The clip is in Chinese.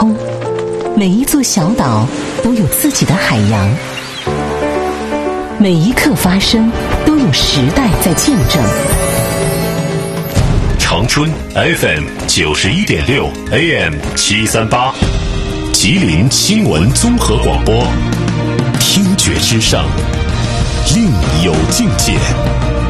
空，每一座小岛都有自己的海洋，每一刻发生都有时代在见证。 长春 FM 91.6 AM 738，吉林新闻综合广播，听觉之声，另有境界。